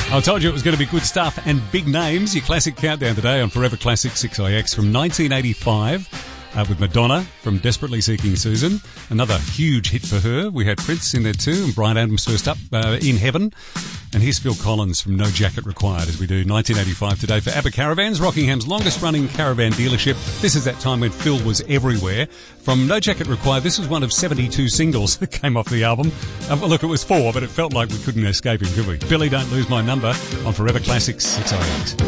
I told you it was going to be good stuff and big names. Your classic countdown today on Forever Classic 6IX from 1985 with Madonna from Desperately Seeking Susan. Another huge hit for her. We had Prince in there too, and Bryan Adams first up, In Heaven. And here's Phil Collins from No Jacket Required as we do 1985 today for ABBA Caravans, Rockingham's longest running caravan dealership. This is that time when Phil was everywhere. From No Jacket Required, this was one of 72 singles that came off the album. Look, it was 4, but it felt like we couldn't escape him, could we? Billy, Don't Lose My Number on Forever Classics 6IX.